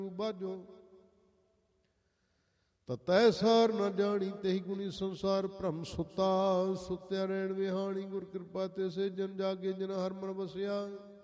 ਬਾਝੋ। ਤਤੈ ਸਾਰ ਨ ਜਾਣੀ ਤੇहि ਗੁਣੀ ਸੰਸਾਰ ਭ੍ਰਮ ਸੁਤਾ। ਸੁਤਿਆ ਰਹਿਣ ਵਿਹਾਣੀ ਗੁਰ ਕਿਰਪਾ ਤੇ ਸੇ ਜਨ ਜਾਗੇ ਜਿਨ ਹਰ ਮਨ ਵਸਿਆ।